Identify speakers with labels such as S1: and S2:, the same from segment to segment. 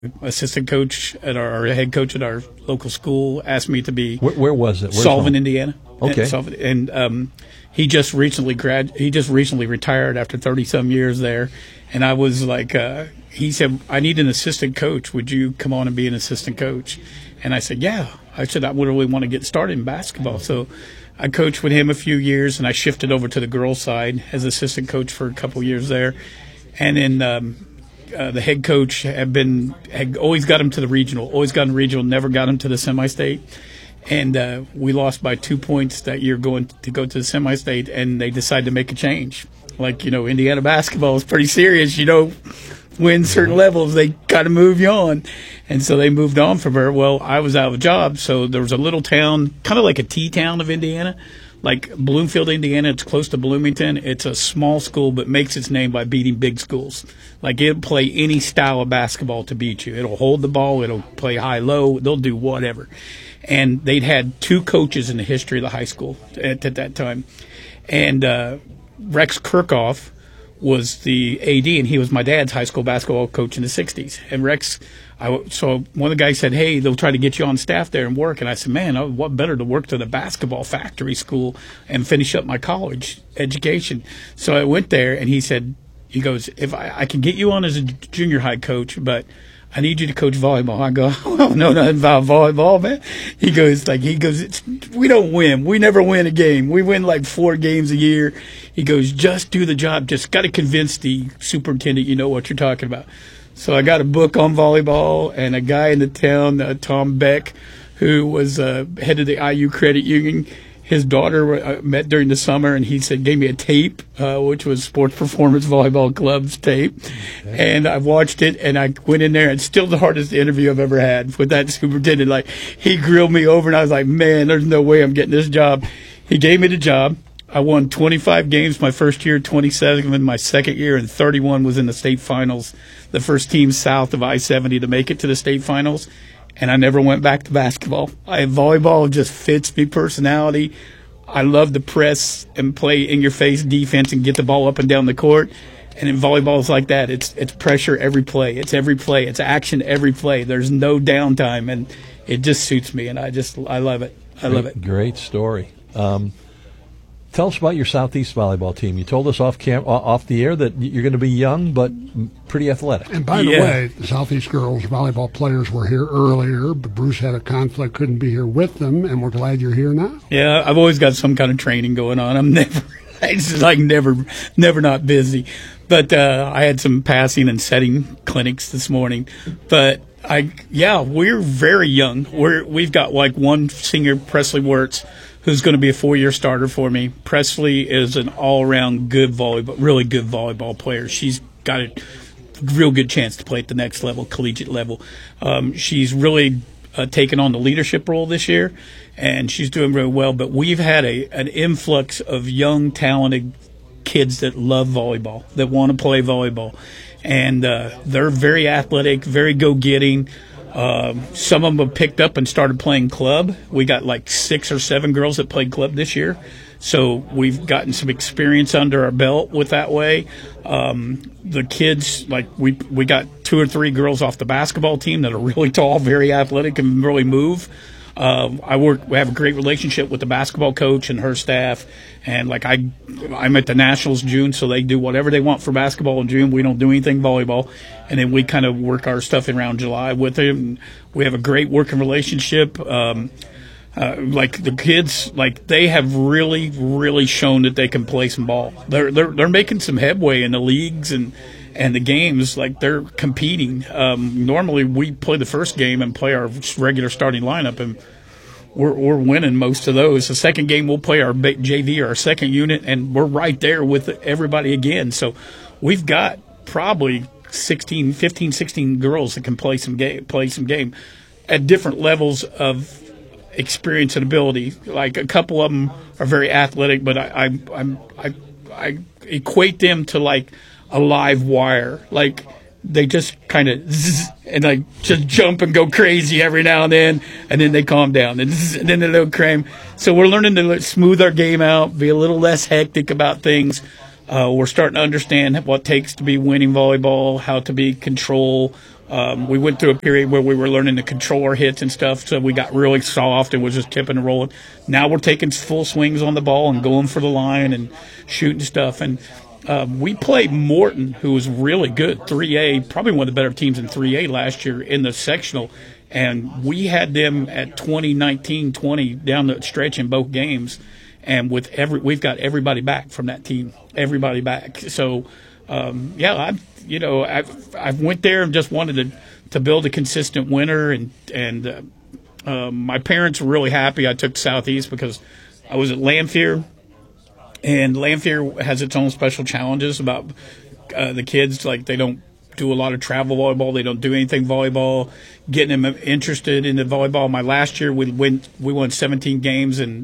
S1: assistant coach at our head coach at our local school asked me to be.
S2: Where was it?
S1: Sullivan, Indiana.
S2: Okay.
S1: And he just recently retired after 30-some years there. And I was like, he said, I need an assistant coach. Would you come on and be an assistant coach? And I said, yeah. I said, I would really want to get started in basketball. So I coached with him a few years, and I shifted over to the girls' side as assistant coach for a couple years there. And then the head coach had always got him to the regional, never got him to the semi-state. And we lost by 2 points that year going to go to the semi-state, and they decided to make a change. Like, Indiana basketball is pretty serious, win certain levels, they got to move you on. And so they moved on from her. Well, I was out of a job, so there was a little town, kind of like a T-town of Indiana, like Bloomfield, Indiana. It's close to Bloomington. It's a small school, but makes its name by beating big schools. Like, it'll play any style of basketball to beat you. It'll hold the ball. It'll play high-low. They'll do whatever. And they'd had 2 coaches in the history of the high school at that time. And Rex Kirchhoff was the AD, and he was my dad's high school basketball coach in the 60s. And Rex, so one of the guys said, hey, they'll try to get you on staff there and work. And I said, man, what better to work to the basketball factory school and finish up my college education. So I went there, and he goes, if I can get you on as a junior high coach, but I need you to coach volleyball. I go, I don't know nothing about volleyball, man. He goes, we don't win. We never win a game. We win like 4 games a year. He goes, just do the job. Just got to convince the superintendent you know what you're talking about. So I got a book on volleyball, and a guy in the town, Tom Beck, who was head of the IU Credit Union. His daughter met during the summer, and he gave me a tape, which was Sports Performance Volleyball Club's tape. Okay. And I watched it, and I went in there, and it's still the hardest interview I've ever had with that superintendent. Like, he grilled me over, and I was like, man, there's no way I'm getting this job. He gave me the job. I won 25 games my first year, 27 in my second year, and 31 was in the state finals, the first team south of I-70 to make it to the state finals. And I never went back to basketball. Volleyball just fits me personality. I love to press and play in-your-face defense and get the ball up and down the court. And in volleyball, it's like that. It's pressure every play. It's every play. It's action every play. There's no downtime, and it just suits me. And I love it. I love it.
S2: Great story. Tell us about your Southeast volleyball team. You told us off the air that you're going to be young but pretty athletic.
S3: And by the way, the Southeast girls volleyball players were here earlier, but Bruce had a conflict, couldn't be here with them, and we're glad you're here now.
S1: Yeah, I've always got some kind of training going on. It's like never not busy. But I had some passing and setting clinics this morning. But we're very young. We've got like one senior, Presley Wirtz, who's going to be a 4-year starter for me. Presley is an all-around really good volleyball player. She's got a real good chance to play at the next level, collegiate level. She's really taken on the leadership role this year, and she's doing really well. But we've had an influx of young, talented kids that love volleyball, that want to play volleyball. And they're very athletic, very go-getting. Some of them have picked up and started playing club. We got like 6 or 7 girls that played club this year. So we've gotten some experience under our belt with that way. The kids, like we got 2 or 3 girls off the basketball team that are really tall, very athletic, and really move. We have a great relationship with the basketball coach and her staff. And like I'm at the Nationals June, so they do whatever they want for basketball in June. We don't do anything volleyball. And then we kind of work our stuff in around July with them. We have a great working relationship. Like the kids, like they have really, really shown that they can play some ball. They're making some headway in the leagues and the games. Like they're competing. Normally we play the first game and play our regular starting lineup, and we're winning most of those. The second game we'll play our JV or our second unit, and we're right there with everybody again. So we've got probably 16 girls that can play some game at different levels of experience and ability. Like a couple of them are very athletic, but I equate them to like a live wire. Like they just kind of and like just jump and go crazy every now and then they calm down and then they little cram. So we're learning to smooth our game out, be a little less hectic about things. We're starting to understand what it takes to be winning volleyball, how to be control. We went through a period where we were learning to control our hits and stuff, so we got really soft and was just tipping and rolling. Now we're taking full swings on the ball and going for the line and shooting stuff. And we played Morton, who was really good, 3A, probably one of the better teams in 3A last year in the sectional. And we had them at 20-19-20 down the stretch in both games. And we've got everybody back from that team, everybody back. So, I went there and just wanted to build a consistent winner, and my parents were really happy I took Southeast because I was at Lanphier, and Lanphier has its own special challenges about the kids. Like, they don't do a lot of travel volleyball, they don't do anything volleyball, getting them interested in the volleyball. My last year we won 17 games, and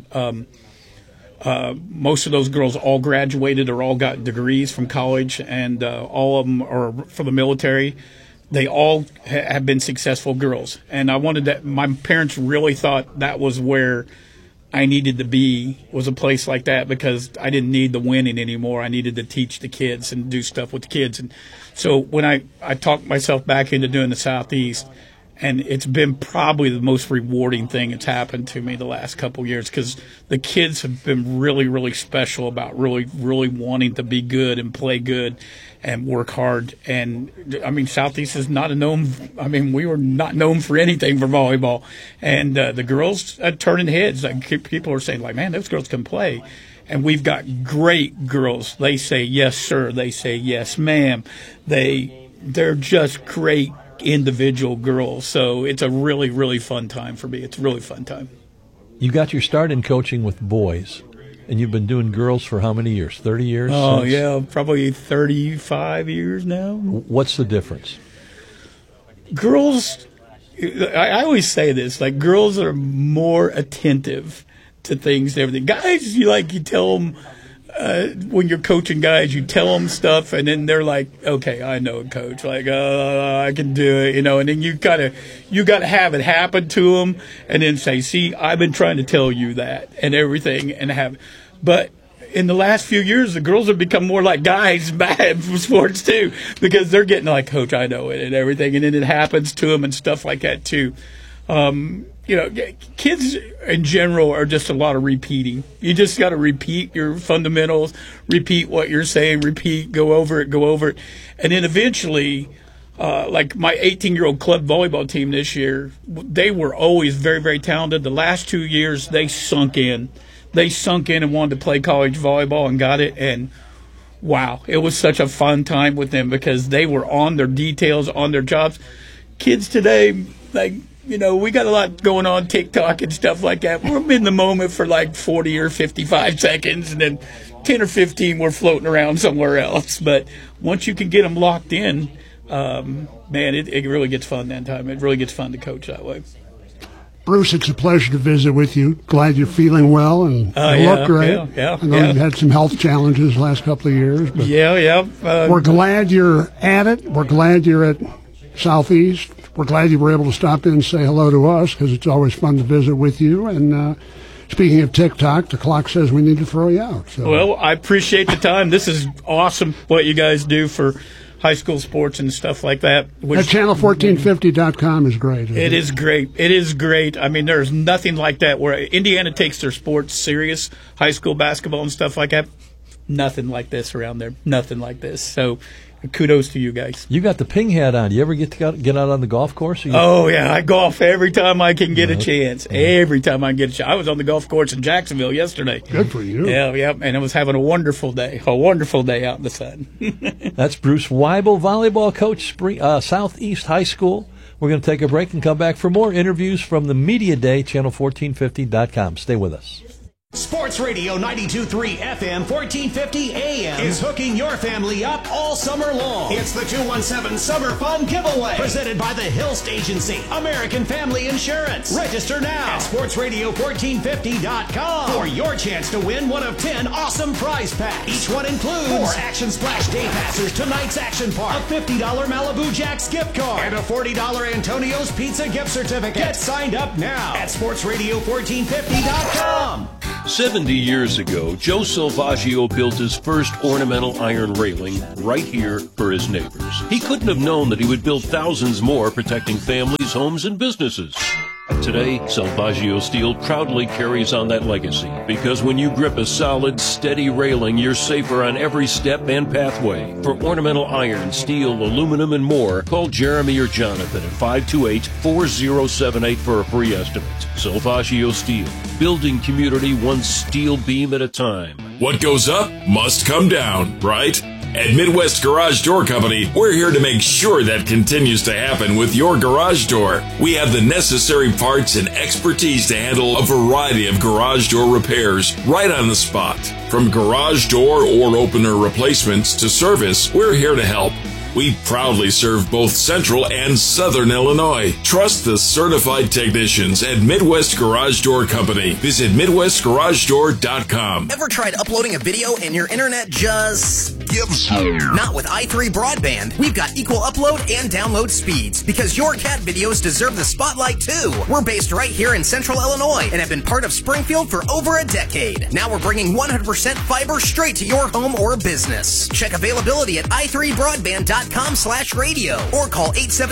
S1: most of those girls all graduated or all got degrees from college, and all of them are from the military. They all have been successful girls, and I wanted that. My parents really thought that was where I needed to be, was a place like that, because I didn't need the winning anymore. I needed to teach the kids and do stuff with the kids. And so when I talked myself back into doing the Southeast, and it's been probably the most rewarding thing that's happened to me the last couple of years, because the kids have been really, really special about really, really wanting to be good and play good and work hard. And, I mean, Southeast is not we were not known for anything for volleyball. And the girls are turning heads. Like, people are saying, like, man, those girls can play. And we've got great girls. They say, yes, sir. They say, yes, ma'am. They're just great individual girls. So it's a really, really fun time for me. It's a really fun time.
S2: You got your start in coaching with boys, and you've been doing girls for how many years? 30 years?
S1: Oh, yeah, probably 35 years now.
S2: What's the difference?
S1: Girls, I always say this, like, girls are more attentive to things and everything. Guys, you tell them, when you're coaching guys, you tell them stuff, and then they're like, okay, I know it, coach. Like, I can do it, and then you gotta have it happen to them, and then say, see, I've been trying to tell you that, and everything, and but in the last few years, the girls have become more like guys bad for sports too, because they're getting like, coach, I know it, and everything, and then it happens to them and stuff like that too. Kids in general are just a lot of repeating. You just got to repeat your fundamentals, repeat what you're saying, go over it. And then eventually, like my 18-year-old club volleyball team this year, they were always very, very talented. The last 2 years, they sunk in. And wanted to play college volleyball and got it. And wow, it was such a fun time with them because they were on their details, on their jobs. Kids today, like, we got a lot going on TikTok and stuff like that. We're in the moment for like 40 or 55 seconds, and then 10 or 15 we're floating around somewhere else. But once you can get them locked in, man, it really gets fun that time. It really gets fun to coach that way.
S3: Bruce, it's a pleasure to visit with you. Glad you're feeling well and you look great.
S1: Yeah,
S3: I know you've had some health challenges the last couple of years. But we're glad you're at it. We're glad you're at Southeast. We're glad you were able to stop in and say hello to us, because it's always fun to visit with you. And speaking of TikTok, the clock says we need to throw you out. So.
S1: Well, I appreciate the time. This is awesome what you guys do for high school sports and stuff like that.
S3: That channel1450.com is great.
S1: It is great. It is great. I mean, there's nothing like that where Indiana takes their sports serious, high school basketball and stuff like that. Nothing like this around there. Nothing like this. So kudos to you guys.
S2: You got the ping hat on. Do you ever get out on the golf course?
S1: Oh, yeah. I golf every time I can get a chance. Every time I can get a chance. I was on the golf course in Jacksonville yesterday.
S3: Good for you.
S1: Yeah. And I was having a wonderful day out in the sun.
S2: That's Bruce Weibel, volleyball coach, Southeast High School. We're going to take a break and come back for more interviews from the Media Day, channel1450.com. Stay with us.
S4: Sports Radio 92.3 FM 1450 AM is hooking your family up all summer long. It's the 217 Summer Fun Giveaway, presented by the Hilst Agency, American Family Insurance. Register now at sportsradio1450.com for your chance to win one of 10 awesome prize packs. Each one includes 4 Action Splash Day Passers to Knights Action Park, a $50 Malibu Jacks gift card, and a $40 Antonio's Pizza gift certificate. Get signed up now at sportsradio1450.com.
S5: 70 years ago, Joe Salvaggio built his first ornamental iron railing right here for his neighbors. He couldn't have known that he would build thousands more protecting families, homes, and businesses. Today, Salvaggio Steel proudly carries on that legacy because when you grip a solid, steady railing, you're safer on every step and pathway. For ornamental iron, steel, aluminum, and more, call Jeremy or Jonathan at 528-4078 for a free estimate. Salvaggio Steel, building community one steel beam at a time.
S6: What goes up must come down, right? At Midwest Garage Door Company, we're here to make sure that continues to happen with your garage door. We have the necessary parts and expertise to handle a variety of garage door repairs right on the spot. From garage door or opener replacements to service, we're here to help. We proudly serve both Central and Southern Illinois. Trust the certified technicians at Midwest Garage Door Company. Visit MidwestGarageDoor.com.
S7: Ever tried uploading a video and your internet just gives up? Not with i3 Broadband. We've got equal upload and download speeds because your cat videos deserve the spotlight too. We're based right here in Central Illinois and have been part of Springfield for over a decade. Now we're bringing 100% fiber straight to your home or business. Check availability at i3broadband.com/radio or call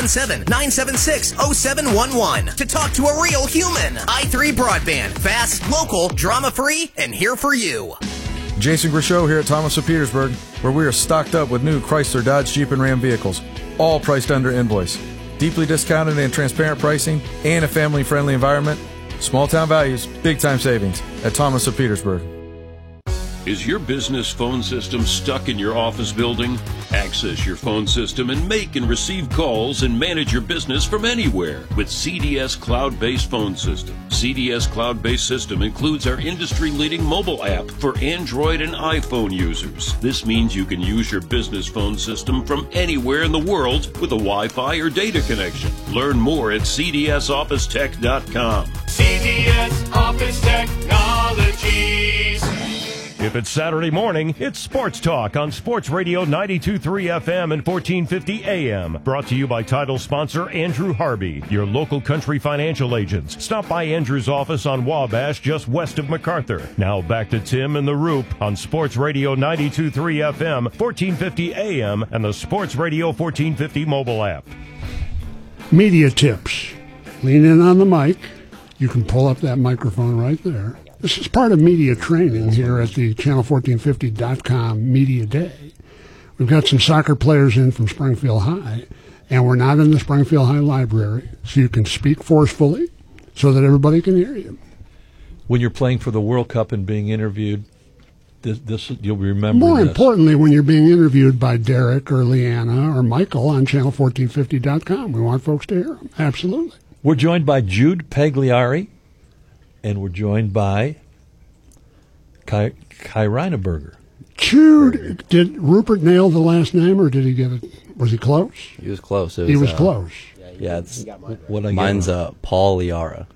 S7: 877-976-0711 to talk to a real human. i3 Broadband. Fast, local, drama-free, and here for you.
S8: Jason Grishow here at Thomas of Petersburg, where we are stocked up with new Chrysler, Dodge, Jeep, and Ram vehicles, all priced under invoice. Deeply discounted and transparent pricing and a family-friendly environment. Small-town values, big-time savings at Thomas of Petersburg.
S5: Is your business phone system stuck in your office building? Access your phone system and make and receive calls and manage your business from anywhere with CDS Cloud-Based Phone System. CDS Cloud-Based System includes our industry-leading mobile app for Android and iPhone users. This means you can use your business phone system from anywhere in the world with a Wi-Fi or data connection. Learn more at cdsofficetech.com.
S9: CDS Office Technologies. If it's Saturday morning, it's Sports Talk on Sports Radio 92.3 FM and 1450 AM. Brought to you by title sponsor Andrew Harvey, your local country financial agents. Stop by Andrew's office on Wabash, just west of MacArthur. Now back to Tim and the Roop on Sports Radio 92.3 FM, 1450 AM, and the Sports Radio 1450 mobile app.
S3: Media tips. Lean in on the mic. You can pull up that microphone right there. This is part of media training here at the Channel1450.com Media Day. We've got some soccer players in from Springfield High, and we're not in the Springfield High Library, so you can speak forcefully so that everybody can hear you.
S2: When you're playing for the World Cup and being interviewed, this you'll remember.
S3: More importantly, when you're being interviewed by Derek or Leanna or Michael on Channel1450.com, we want folks to hear them. Absolutely.
S2: We're joined by Jude Pagliari. And we're joined by Kai Reineberger.
S3: Jude, did Rupert nail the last name, or did he get it? Was he close?
S10: He was close.
S3: He was close.
S10: Yeah, mine's Paul Liara.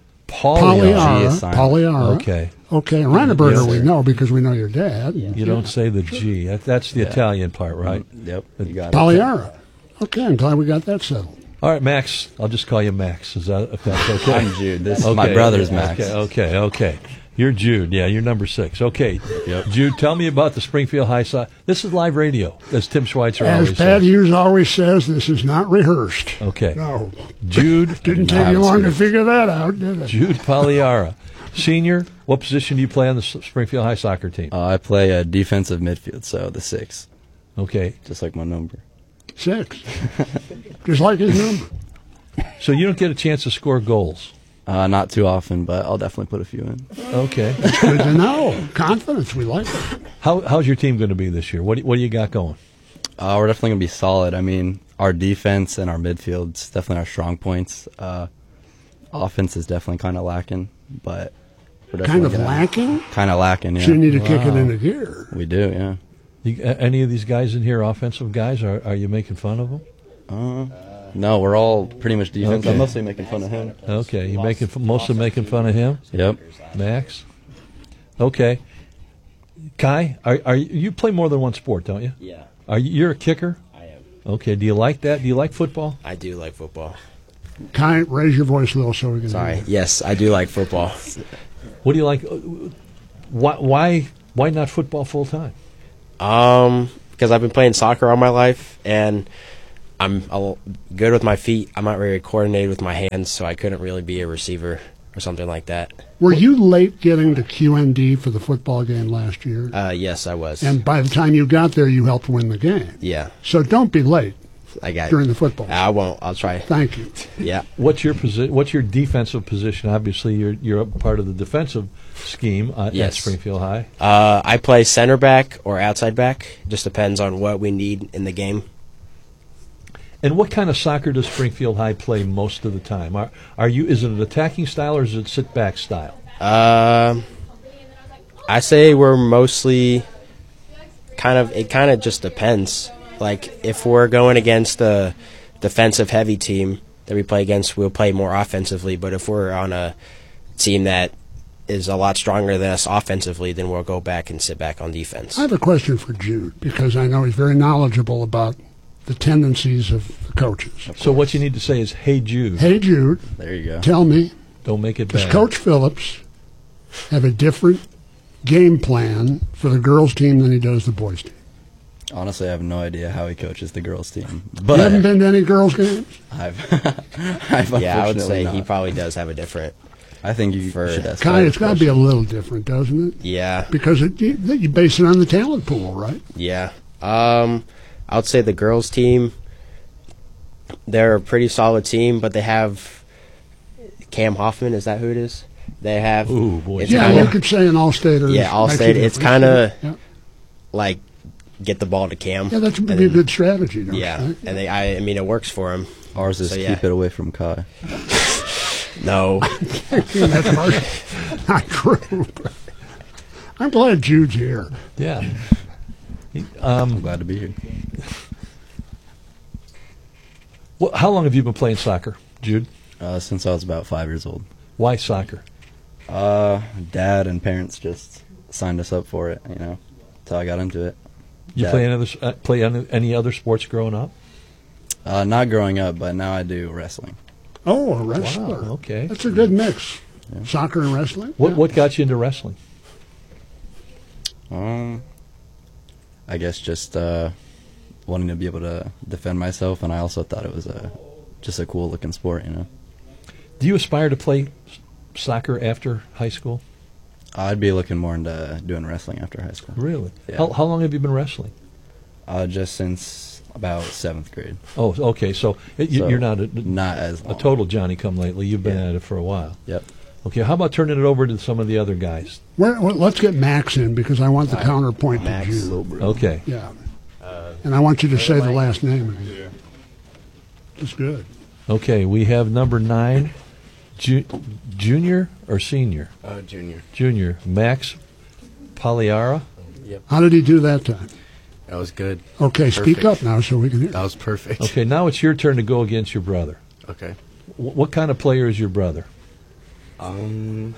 S3: Pauliara.
S2: Okay.
S3: Okay, Reineberger we know because we know your dad.
S2: You don't say the G. That's the Italian part, right?
S10: Yep. You got
S3: Pauliara. Okay, I'm glad we got that settled.
S2: All right, Max. I'll just call you Max. If that's okay?
S10: I'm Jude. This is my brother's Max.
S2: Okay. You're Jude. Yeah, you're number 6. Okay.
S10: Yep.
S2: Jude, tell me about the Springfield High Sox. This is live radio, as Tim Schweitzer always says.
S3: As Pat Hughes always says, this is not rehearsed.
S2: Okay.
S3: No.
S2: Jude.
S3: Didn't take you long to figure that out, did it?
S2: Jude Pagliara. Senior, what position do you play on the Springfield High soccer team?
S10: I play a defensive midfield, so the 6.
S2: Okay.
S10: Just like my number.
S3: 6. Just like his number.
S2: So you don't get a chance to score goals?
S10: Not too often, but I'll definitely put a few in.
S2: Okay.
S3: That's good to know. Confidence, we like it.
S2: How's your team going to be this year? What do you got going?
S10: We're definitely going to be solid. I mean, our defense and our midfield's definitely our strong points. Offense is definitely kind of lacking, but we're definitely
S3: lacking?
S10: Kind of lacking, yeah.
S3: So you need to kick it into gear.
S10: We do, yeah.
S2: Any of these guys in here, offensive guys, are you making fun of them?
S10: No, we're all pretty much defense.
S2: Okay.
S10: I'm mostly making fun of him.
S2: Okay, you're mostly making fun of him?
S10: Yep.
S2: Max? Okay. Kai, are you play more than one sport, don't you?
S11: Yeah.
S2: You're a kicker?
S11: I am.
S2: Okay, do you like that? Do you like football?
S11: I do like football.
S3: Kai, raise your voice a little so we can
S11: Sorry.
S3: hear you.
S11: Yes, I do like football.
S2: What do you like? Why not football full time?
S11: Because I've been playing soccer all my life, and I'm good with my feet. I'm not very coordinated with my hands, so I couldn't really be a receiver or something like that.
S3: Were you late getting to QND for the football game last year?
S11: Yes, I was.
S3: And by the time you got there, you helped win the game.
S11: Yeah.
S3: So don't be late.
S11: I got
S3: during
S11: it.
S3: the football.
S11: I won't. I'll try.
S3: Thank you.
S11: Yeah.
S2: What's your What's your defensive position? Obviously, you're a part of the defensive scheme at Springfield High.
S11: I play center back or outside back. Just depends on what we need in the game.
S2: And what kind of soccer does Springfield High play most of the time? Is it an attacking style or is it sit back style?
S11: I say we're mostly it kind of just depends. Like if we're going against a defensive heavy team that we play against, we'll play more offensively. But if we're on a team that is a lot stronger than us offensively, then we'll go back and sit back on defense.
S3: I have a question for Jude because I know he's very knowledgeable about the tendencies of the coaches.
S2: So what you need to say is, "Hey Jude."
S3: Hey Jude.
S11: There you go.
S3: Tell me.
S2: Don't make it
S3: bad. Does Coach Phillips have a different game plan for the girls' team than he does the boys' team?
S10: Honestly, I have no idea how he coaches the girls' team.
S3: But you haven't been to any girls' games?
S10: I've
S11: yeah, I would say not. He probably does have a different.
S10: I think you should ask.
S3: It's got to be a little different, doesn't it?
S11: Yeah.
S3: Because you base it on the talent pool, right?
S11: Yeah. I would say the girls' team, they're a pretty solid team, but they have Cam Hoffman. Is that who it is? They have.
S2: Ooh, boy.
S3: You could say an All-Stater.
S11: Yeah, All-State. It's kind of like get the ball to Cam.
S3: Yeah, that would be a good strategy. Don't you think?
S11: And I mean, it works for him.
S10: Ours is keep it away from Kai.
S11: No.
S3: That's not true. I'm glad Jude's here.
S2: Yeah.
S10: I'm glad to be here.
S2: Well, how long have you been playing soccer, Jude?
S10: Since I was about 5 years old.
S2: Why soccer?
S10: Dad and parents just signed us up for it, That's how I got into it.
S2: You play any other sports growing up?
S10: Not growing up, but now I do wrestling.
S3: Oh, a wrestler.
S2: Wow, okay.
S3: That's a good mix. Yeah. Soccer and wrestling?
S2: What got you into wrestling?
S10: I guess just wanting to be able to defend myself, and I also thought it was just a cool-looking sport,
S2: Do you aspire to play soccer after high school?
S10: I'd be looking more into doing wrestling after high school.
S2: Really?
S10: Yeah.
S2: How long have you been wrestling?
S10: Just since about 7th grade.
S2: Oh, okay. So you're not
S10: as long.
S2: A total Johnny-come-lately. You've been at it for a while.
S10: Yep.
S2: Okay, how about turning it over to some of the other guys?
S3: Let's get Max in because I want the counterpoint to Jude.
S2: Okay.
S3: Yeah. And I want you to say the last name again. Yeah. That's good.
S2: Okay, we have number 9, junior or senior?
S12: Junior.
S2: Junior. Max Pagliara.
S12: Yep.
S3: How did he do that time?
S12: That was good.
S3: Okay,
S12: perfect.
S3: Speak up now so we can hear.
S12: That was perfect.
S2: Okay, now it's your turn to go against your brother.
S12: Okay.
S2: What kind of player is your brother?
S12: The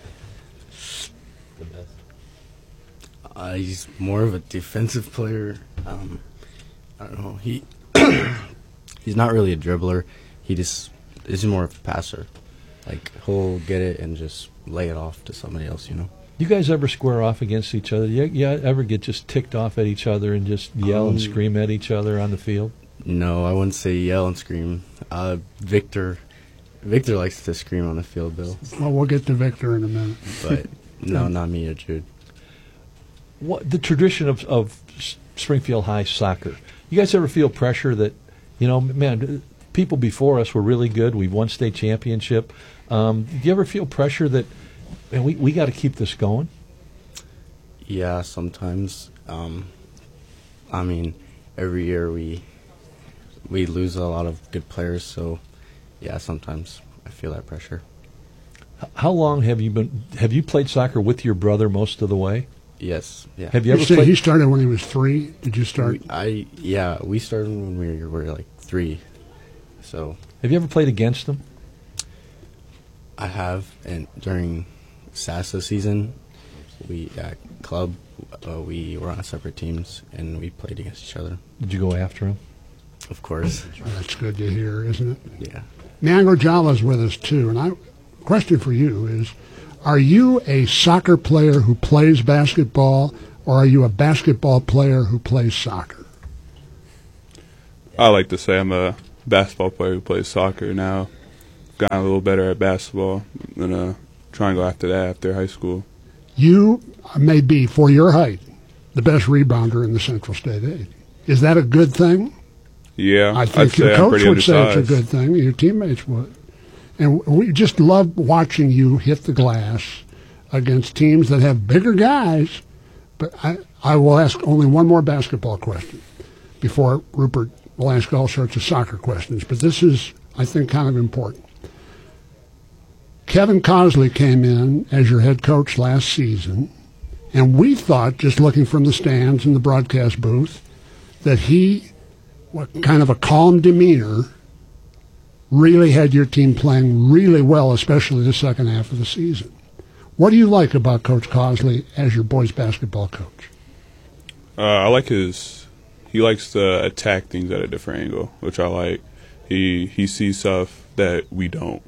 S12: best. He's more of a defensive player. I don't know. He's not really a dribbler. He just is more of a passer. Like he'll get it and just lay it off to somebody else.
S2: You guys ever square off against each other? You ever get just ticked off at each other and just yell and scream at each other on the field?
S12: No, I wouldn't say yell and scream. Victor likes to scream on the field, Bill.
S3: Well, we'll get to Victor in a minute.
S12: But no, not me or Jude.
S2: What the tradition of Springfield High soccer? You guys ever feel pressure that, man, people before us were really good. We've won state championship. Do you ever feel pressure that, man, we got to keep this going?
S12: Yeah, sometimes. I mean, every year we lose a lot of good players, so yeah, sometimes I feel that pressure.
S2: How long have you played soccer with your brother most of the way?
S12: Yes. Yeah.
S2: Have you ever played?
S3: He started when he was 3. Did you start?
S12: We started when we were like 3. So.
S2: Have you ever played against them?
S12: I have, and during SASA season, we at club we were on separate teams and we played against each other.
S2: Did you go after him?
S12: Of course.
S3: Well, that's good to hear, isn't it?
S12: Yeah.
S3: Niangro Jala's with us too, and question for you is, Are you a soccer player who plays basketball, or are you a basketball player who plays soccer?
S13: I like to say I'm a basketball player who plays soccer now. Gotten a little better at basketball and try and go after that after high school.
S3: You may be, for your height, the best rebounder in the Central State 8. Is that a good thing?
S13: Yeah,
S3: I think your coach would say it's a good thing. Your teammates would. And we just love watching you hit the glass against teams that have bigger guys. But I will ask only one more basketball question before Rupert will ask all sorts of soccer questions. But this is, I think, kind of important. Kevin Cosley came in as your head coach last season, and we thought, just looking from the stands in the broadcast booth, that he, what kind of a calm demeanor, really had your team playing really well, especially the second half of the season. What do you like about Coach Cosley as your boys basketball coach?
S13: I like he likes to attack things at a different angle, which I like. He sees stuff that we don't.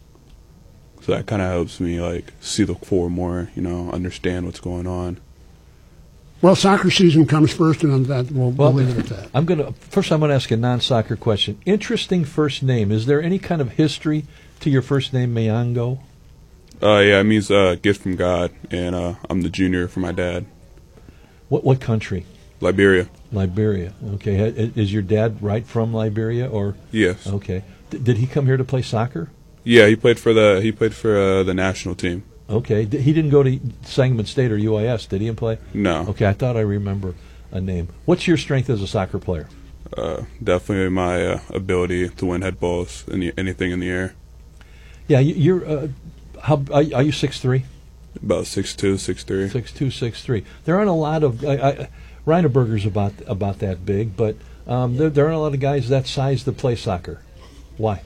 S13: So that kind of helps me see the floor more, understand what's going on.
S3: Well, soccer season comes first, and on that we'll leave it at that.
S2: I'm going to ask a non-soccer question. Interesting first name. Is there any kind of history to your first name, Mayango?
S13: Yeah, it means gift from God, and I'm the junior for my dad.
S2: What country?
S13: Liberia.
S2: Liberia. Okay. Is your dad right from Liberia, or?
S13: Yes.
S2: Okay. Did he come here to play soccer?
S13: Yeah, he played for the national team.
S2: Okay. He didn't go to Sangamon State or UIS, did he, and play?
S13: No.
S2: Okay, I thought I remember a name. What's your strength as a soccer player?
S13: Definitely my ability to win head balls and anything in the air.
S2: Yeah, you're. Are you 6'3"?
S13: About 6'2", 6'3".
S2: 6'2", 6'3". There aren't a lot of Reineberger's about that big, but there aren't a lot of guys that size that play soccer. Why?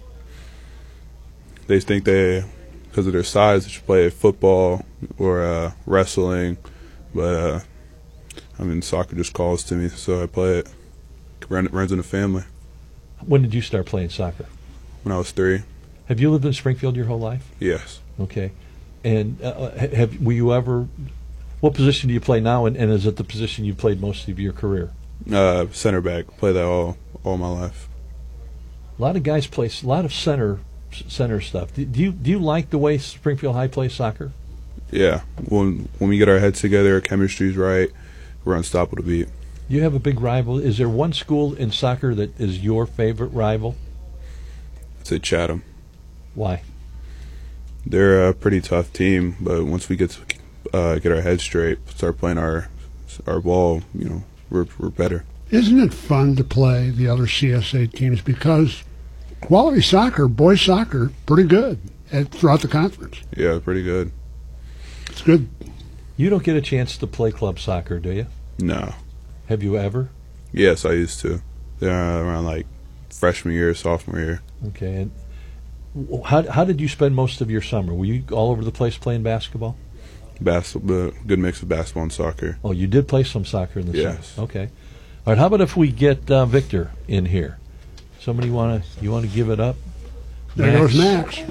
S13: They think because of their size, they should play football or wrestling, but soccer just calls to me, so I play it. Runs in the family.
S2: When did you start playing soccer?
S13: When I was 3.
S2: Have you lived in Springfield your whole life?
S13: Yes.
S2: Okay. And were you ever? What position do you play now? And is it the position you played most of your career?
S13: Center back. Play that all my life.
S2: A lot of guys play a lot of center stuff. Do you like the way Springfield High plays soccer?
S13: Yeah. When we get our heads together, our chemistry's right, we're unstoppable to beat.
S2: You have a big rival. Is there one school in soccer that is your favorite rival?
S13: I'd say Chatham.
S2: Why?
S13: They're a pretty tough team, but once we get our heads straight, start playing our ball, we're better.
S3: Isn't it fun to play the other CSA teams, because quality soccer, boys soccer, pretty good throughout the conference?
S13: Yeah, pretty good.
S3: It's good.
S2: You don't get a chance to play club soccer, do you?
S13: No.
S2: Have you ever?
S13: Yes, I used to. Around freshman year, sophomore year.
S2: Okay. And how did you spend most of your summer? Were you all over the place playing basketball?
S13: Basketball, good mix of basketball and soccer.
S2: Oh, you did play some soccer in the
S13: yes.
S2: summer. Okay. All right. How about if we get Victor in here? Somebody want to give it up?
S3: There goes Max.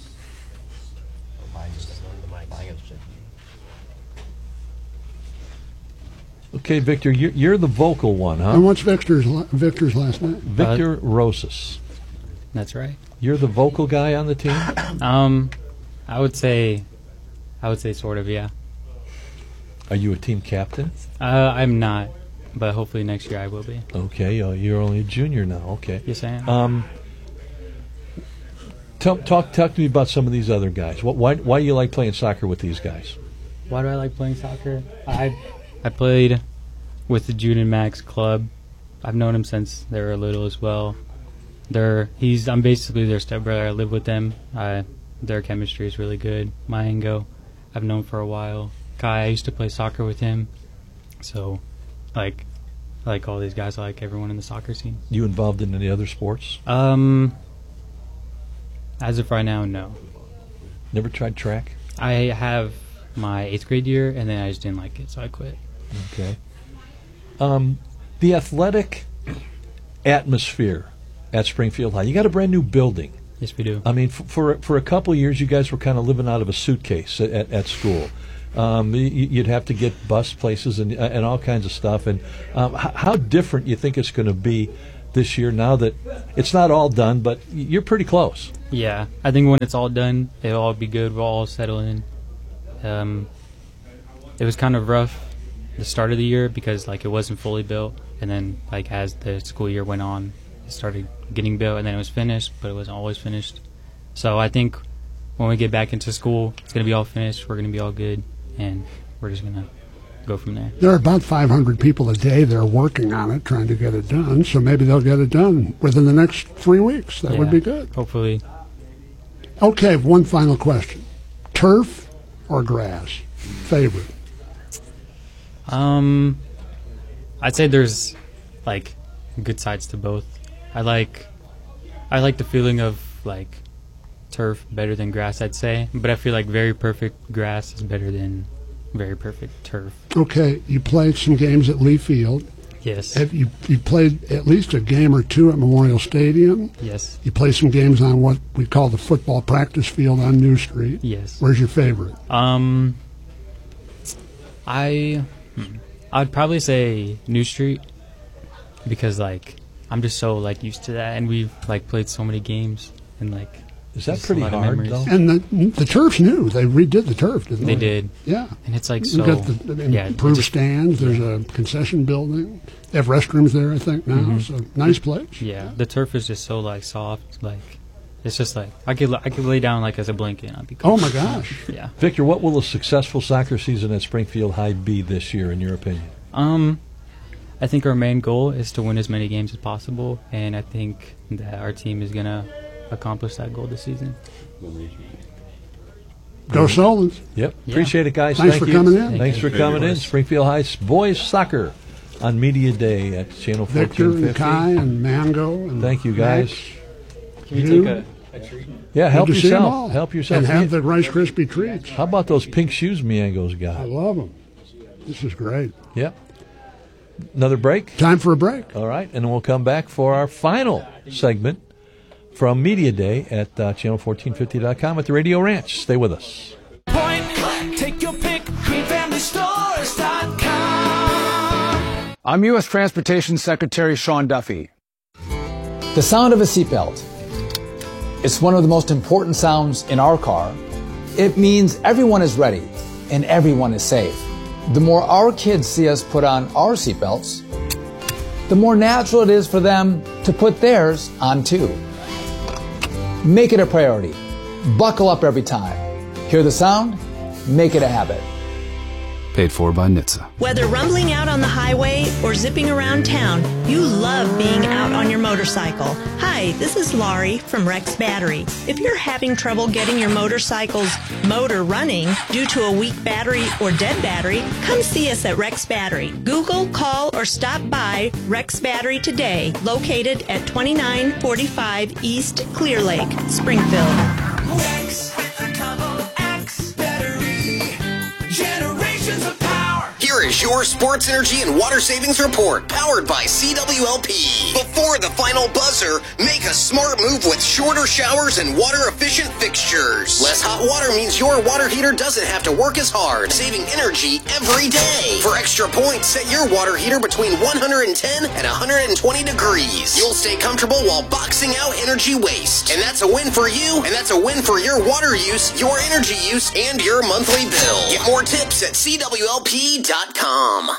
S2: Okay, Victor, you're the vocal one, huh?
S3: And what's Victor's last name?
S2: Victor Rosas.
S14: That's right.
S2: You're the vocal guy on the team?
S14: I would say sort of, yeah.
S2: Are you a team captain?
S14: I'm not, but hopefully next year I will be.
S2: Okay, you're only a junior now. Okay.
S14: Yes, I am.
S2: Talk to me about some of these other guys. Why do you like playing soccer with these guys?
S14: Why do I like playing soccer? I played with the Jude and Max club. I've known him since they were little as well. I'm basically their stepbrother. I live with them. Their chemistry is really good. Mayango, I've known for a while. Kai, I used to play soccer with him. So, I like all these guys. I like everyone in the soccer scene.
S2: You involved in any other sports?
S14: As of right now, no.
S2: Never tried track?
S14: I have my 8th grade year, and then I just didn't like it, so I quit.
S2: Okay. The athletic atmosphere at Springfield High. You got a brand new building.
S14: Yes, we do.
S2: I mean, for a couple of years, you guys were kind of living out of a suitcase at school. You'd have to get bus places and all kinds of stuff. And how different you think it's going to be this year now that it's not all done, but you're pretty close?
S14: Yeah, I think when it's all done, it'll all be good. We'll all settle in. It was kind of rough the start of the year because like it wasn't fully built, and then like as the school year went on, it started getting built, and then it was finished, but it wasn't always finished. So I think when we get back into school, it's going to be all finished. We're going to be all good, and we're just going to go from there.
S3: There are about 500 people a day there working on it, trying to get it done. So maybe they'll get it done within the next 3 weeks. That would be good.
S14: Hopefully.
S3: Okay, one final question: turf or grass? Favorite?
S14: I'd say there's like good sides to both. I like the feeling of like turf better than grass, I'd say, but I feel like very perfect grass is better than very perfect turf.
S3: Okay, you played some games at Lee Field.
S14: Yes.
S3: Have you played at least a game or two at Memorial Stadium?
S14: Yes.
S3: You played some games on what we call the football practice field on New Street.
S14: Yes.
S3: Where's your favorite?
S14: I'd probably say New Street because like I'm just so like used to that, and we've like played so many games, and like
S2: is that pretty hard though?
S3: And the turf's new. They redid the turf, didn't they?
S14: They did.
S3: Yeah.
S14: And it's like
S3: You've got the improved stands. There's a concession building. They have restrooms there, I think now.
S14: Mm-hmm.
S3: So nice place.
S14: Yeah. The turf is just so like soft, like. It's just like I could lay down like as a blanket and I'd be cool.
S3: Oh my gosh!
S14: Yeah,
S2: Victor, what will a successful soccer season at Springfield High be this year, in your opinion?
S14: I think our main goal is to win as many games as possible, and I think that our team is gonna accomplish that goal this season.
S3: Go Solons!
S2: Yep, appreciate it, guys.
S3: Thanks for coming in.
S2: Thanks for coming in. Springfield High boys soccer on Media Day at Channel 1450.
S3: Victor and Kai and Mango. And
S2: thank you, guys.
S3: Max.
S14: Can you take a treat?
S2: Yeah, help yourself. Help yourself.
S3: And have the Rice Krispie treats.
S2: How about those pink shoes Miango's got?
S3: I love them. This is great.
S2: Yep. Another break?
S3: Time for a break.
S2: All right, and then we'll come back for our final segment from Media Day at channel1450.com at the Radio Ranch. Stay with us.
S15: Point, take your pick, greenfamilystores.com.
S16: I'm U.S. Transportation Secretary Sean Duffy.
S17: The sound of a seatbelt. It's one of the most important sounds in our car. It means everyone is ready and everyone is safe. The more our kids see us put on our seatbelts, the more natural it is for them to put theirs on too. Make it a priority. Buckle up every time. Hear the sound? Make it a habit.
S16: Paid for by NHTSA.
S18: Whether rumbling out on the highway or zipping around town, you love being out on your motorcycle. Hi, this is Laurie from Rex Battery. If you're having trouble getting your motorcycle's motor running due to a weak battery or dead battery, come see us at Rex Battery. Google, call, or stop by Rex Battery today, located at 2945 East Clear Lake, Springfield.
S15: Rex with a double X battery. Generations of power.
S7: Here is your sports energy and water savings report, powered by CWLP. Before the final buzzer, make a smart move with shorter showers and water-efficient fixtures. Less hot water means your water heater doesn't have to work as hard, saving energy every day. For extra points, set your water heater between 110 and 120 degrees. You'll stay comfortable while boxing out energy waste. And that's a win for you, and that's a win for your water use, your energy use, and your monthly bill. Get more tips at CWLP.com.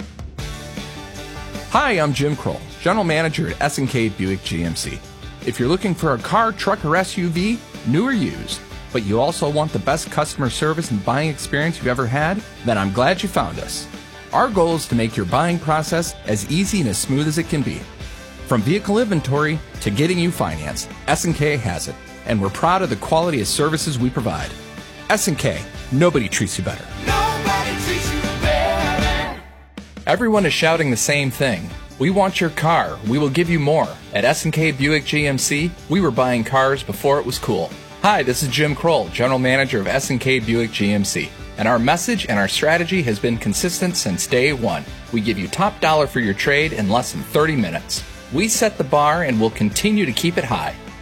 S19: Hi, I'm Jim Kroll, General Manager at S&K Buick GMC. If you're looking for a car, truck, or SUV, new or used, but you also want the best customer service and buying experience you've ever had, then I'm glad you found us. Our goal is to make your buying process as easy and as smooth as it can be. From vehicle inventory to getting you financed, S&K has it, and we're proud of the quality of services we provide. S&K, nobody treats you better.
S15: Nobody treats you better.
S19: Everyone is shouting the same thing. We want your car. We will give you more. At S&K Buick GMC, we were buying cars before it was cool. Hi, this is Jim Kroll, General Manager of S&K Buick GMC. And our message and our strategy has been consistent since day one. We give you top dollar for your trade in less than 30 minutes. We set the bar and will continue to keep it high.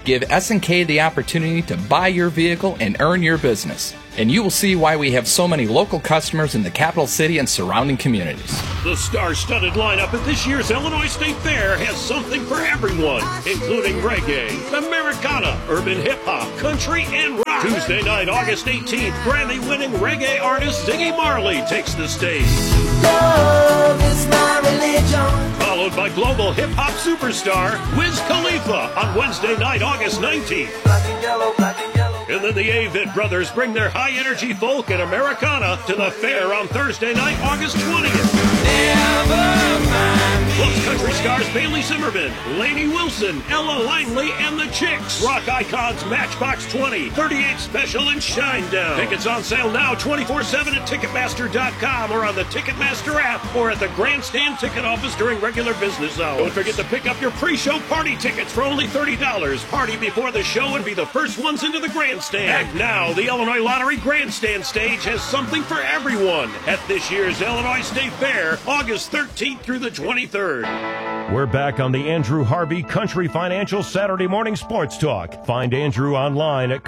S19: Give S&K the opportunity to buy your vehicle and earn your business. And you will see why we have so many local customers in the capital city and surrounding communities.
S5: The star-studded lineup at this year's Illinois State Fair has something for everyone, including reggae, Americana, urban hip-hop, country, and rock. Tuesday night, August 18th, Grammy-winning reggae artist Ziggy Marley takes the stage.
S15: Love is my religion.
S5: Followed by global hip-hop superstar Wiz Khalifa on Wednesday night, August 19th.
S15: Black and yellow, black and yellow.
S5: And then the Avett Brothers bring their high-energy folk and Americana to the fair on Thursday night, August 20th.
S15: Never mind.
S5: Plus country stars Bailey Zimmerman, Lainey Wilson, Ella Langley, and the Chicks. Rock icons Matchbox 20, 38 Special, and Shinedown. Tickets on sale now 24/7 at Ticketmaster.com or on the Ticketmaster app or at the Grandstand ticket office during regular business hours. Don't forget to pick up your pre-show party tickets for only $30. Party before the show and be the first ones into the Grandstand. And now, the Illinois Lottery Grandstand stage has something for everyone at this year's Illinois State Fair, August 13th through the 23rd.
S9: We're back on the Andrew Harvey Country Financial Saturday Morning Sports Talk. Find Andrew online at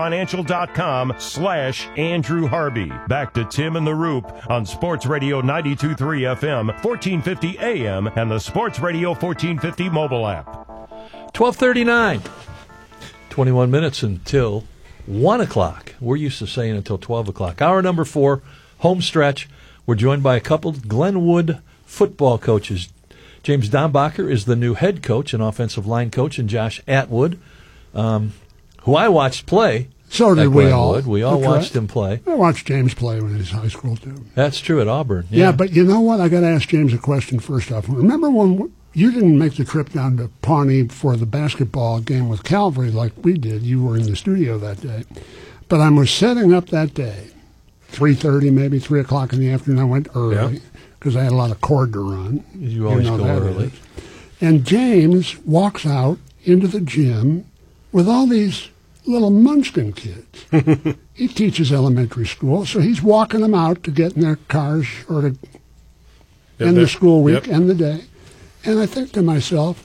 S9: countryfinancial.com/Andrew Harvey. Back to Tim and the Roop on Sports Radio 92.3 FM, 1450 AM, and the Sports Radio 1450 mobile app.
S2: 12:39. 21 minutes until 1 o'clock. We're used to saying until 12 o'clock. Hour number 4, home stretch. We're joined by a couple Glenwood football coaches. James Dombacher is the new head coach and offensive line coach, and Josh Atwood, who I watched play.
S3: So did we all.
S2: We all watched him play.
S3: I watched James play when he was in high school, too.
S2: That's true, at Auburn.
S3: Yeah, but you know what? I got to ask James a question first off. Remember when you didn't make the trip down to Pawnee for the basketball game with Calvary like we did? You were in the studio that day. But I was setting up that day, 3:30, maybe 3 o'clock in the afternoon. I went early because I had a lot of cord to run.
S2: You always go early.
S3: And James walks out into the gym with all these little Munchkin kids. He teaches elementary school, so he's walking them out to get in their cars or to end the school week, end the day. And I think to myself,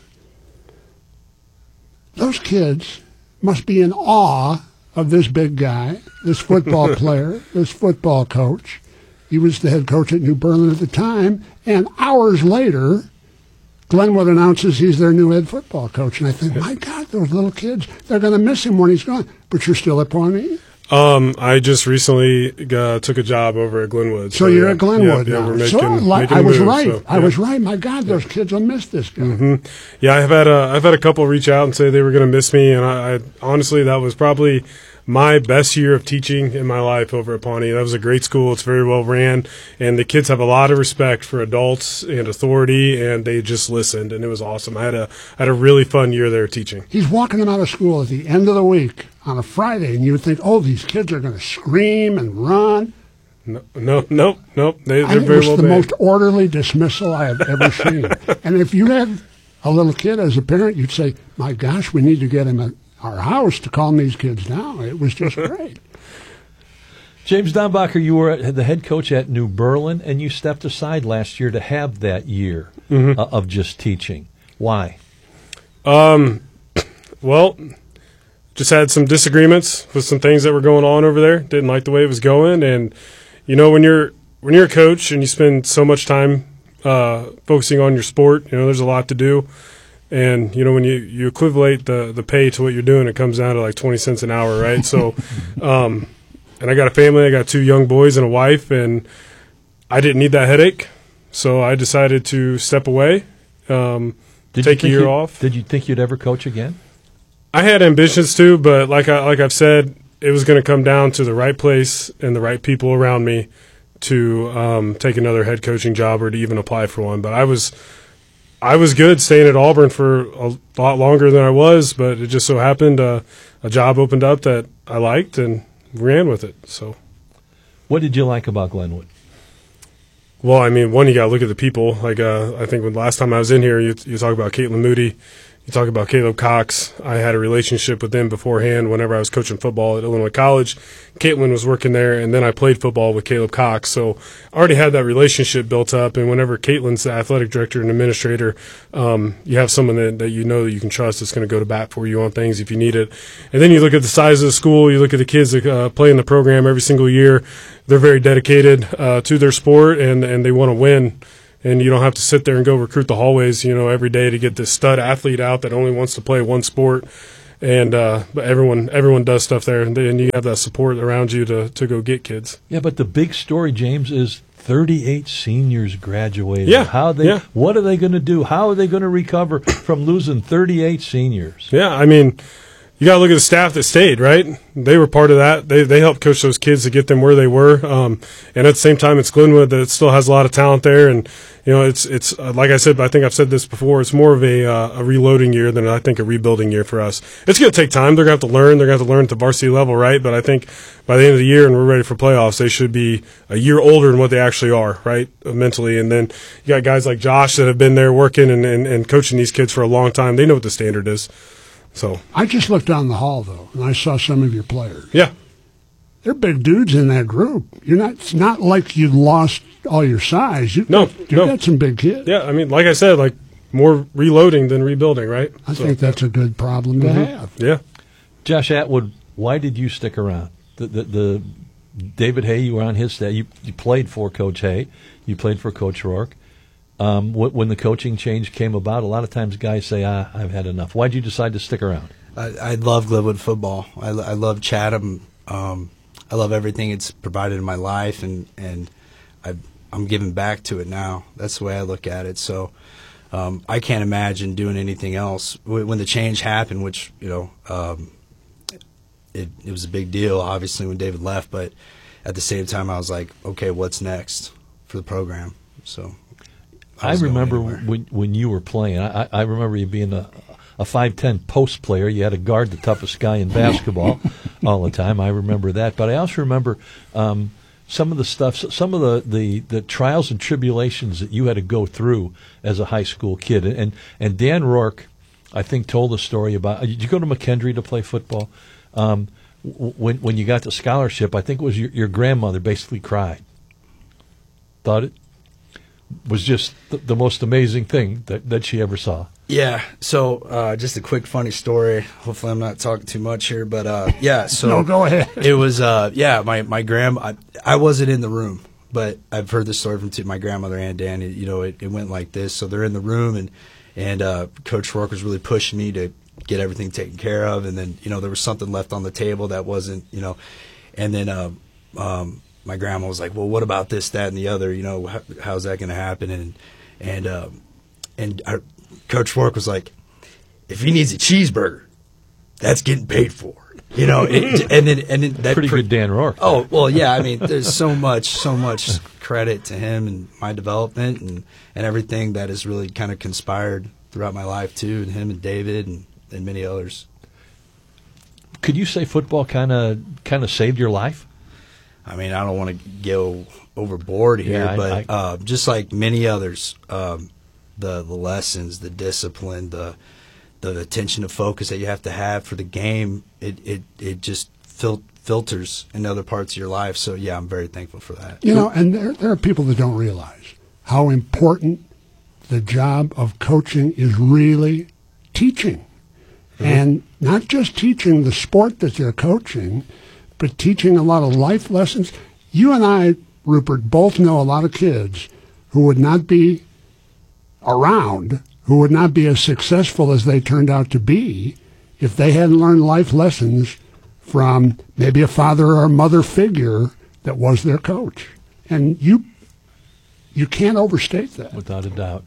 S3: those kids must be in awe of this big guy, this football player, this football coach. He was the head coach at New Berlin at the time, and hours later, Glenwood announces he's their new head football coach. And I think, my God, those little kids, they're going to miss him when he's gone. But you're still at Pawnee?
S20: I just recently took a job over at Glenwood.
S3: So you're at Glenwood now.
S20: We're making,
S3: I was
S20: move,
S3: right.
S20: So,
S3: I was right. My God, those kids will miss this guy.
S20: Mm-hmm. Yeah, I've had a couple reach out and say they were going to miss me, and I honestly, that was probably my best year of teaching in my life over at Pawnee. That was a great school. It's very well ran, and the kids have a lot of respect for adults and authority, and they just listened, and it was awesome. I had a really fun year there teaching.
S3: He's walking them out of school at the end of the week on a Friday, and you would think, oh, these kids are going to scream and run.
S20: Nope. They're very well
S3: behaved. It was the most orderly dismissal I have ever seen. And if you had a little kid as a parent, you'd say, my gosh, we need to get him at our house to calm these kids down. It was just great.
S2: James Dombacher, you were the head coach at New Berlin, and you stepped aside last year to have that year of just teaching. Why?
S20: Well, just had some disagreements with some things that were going on over there. Didn't like the way it was going, and you know, when you're a coach and you spend so much time focusing on your sport, you know, there's a lot to do. And, you know, when you equivalent the pay to what you're doing, it comes down to like 20 cents an hour, right? So, and I got a family. I got 2 young boys and a wife, and I didn't need that headache. So I decided to step away, take a year off.
S2: Did you think you'd ever coach again?
S20: I had ambitions to, but like I've said, it was going to come down to the right place and the right people around me to take another head coaching job or to even apply for one. But I was good staying at Auburn for a lot longer than I was, but it just so happened a job opened up that I liked and ran with it. So,
S2: what did you like about Glenwood?
S20: Well, I mean, one, you got to look at the people. Like I think when last time I was in here, you talk about Caitlin Moody You talk about Caleb Cox. I had a relationship with him beforehand whenever I was coaching football at Illinois College. Caitlin was working there, and then I played football with Caleb Cox. So I already had that relationship built up, and whenever Caitlin's the athletic director and administrator, you have someone that you know that you can trust that's going to go to bat for you on things if you need it. And then you look at the size of the school. You look at the kids that play in the program every single year. They're very dedicated to their sport, and they want to win. And you don't have to sit there and go recruit the hallways, every day to get this stud athlete out that only wants to play one sport. And but everyone does stuff there, and you have that support around you to go get kids.
S2: Yeah, but the big story, James, is 38 seniors graduated.
S20: Yeah.
S2: What are they going to do? How are they going to recover from losing 38 seniors?
S20: Yeah, I mean, you got to look at the staff that stayed, right? They were part of that. They helped coach those kids to get them where they were. And at the same time, it's Glenwood that still has a lot of talent there. And, it's like I said, but I think I've said this before, it's more of a reloading year than I think a rebuilding year for us. It's going to take time. They're going to have to learn. They're going to have to learn at the varsity level, right? But I think by the end of the year and we're ready for playoffs, they should be a year older than what they actually are, right, mentally. And then you got guys like Josh that have been there working and coaching these kids for a long time. They know what the standard is. So
S3: I just looked down the hall, though, and I saw some of your players.
S20: Yeah.
S3: They're big dudes in that group. It's not like you lost all your size. You've got some big kids.
S20: Yeah, I mean, like I said, more reloading than rebuilding, right?
S3: I think that's a good problem to have.
S20: Yeah.
S2: Josh Atwood, why did you stick around? The David Hay, you were on his staff. You played for Coach Hay. You played for Coach Rourke. When the coaching change came about, a lot of times guys say, I've had enough. Why did you decide to stick around?
S12: I love Glenwood football. I love Chatham. I love everything it's provided in my life, and I'm giving back to it now. That's the way I look at it. So I can't imagine doing anything else. When the change happened, which, it was a big deal, obviously, when David left. But at the same time, I was like, okay, what's next for the program? So
S2: I remember when you were playing, I remember you being a 5'10" post player. You had to guard the toughest guy in basketball all the time. I remember that. But I also remember some of the stuff, some of the trials and tribulations that you had to go through as a high school kid. And Dan Rourke, I think, told a story about, did you go to McKendree to play football? When you got the scholarship, I think it was your grandmother basically cried. Thought it was just the most amazing thing that she ever saw.
S12: Yeah, so just a quick funny story. Hopefully I'm not talking too much here, but yeah. So
S3: no, go ahead.
S12: It was my grandma. I wasn't in the room, but I've heard this story from my grandmother and Dan. It went like this. So they're in the room, and Coach Rourke was really pushing me to get everything taken care of, and then there was something left on the table that wasn't, and then my grandma was like, well, what about this, that, and the other? How's that going to happen? And Coach Rourke was like, if he needs a cheeseburger, that's getting paid for. And then that
S2: pretty good Dan Rourke.
S12: Oh well, yeah. I mean, there's so much credit to him and my development and everything that has really kind of conspired throughout my life too, and him and David and many others.
S2: Could you say football kind of saved your life?
S12: I mean, I don't want to go overboard here, but just like many others, the lessons, the discipline, the attention to focus that you have to have for the game, it just filters in other parts of your life. So, yeah, I'm very thankful for that.
S3: And there are people that don't realize how important the job of coaching is really teaching. Mm-hmm. And not just teaching the sport that they're coaching, but teaching a lot of life lessons. You and I, Rupert, both know a lot of kids who would not be around, who would not be as successful as they turned out to be if they hadn't learned life lessons from maybe a father or a mother figure that was their coach. And you can't overstate that.
S2: Without a doubt.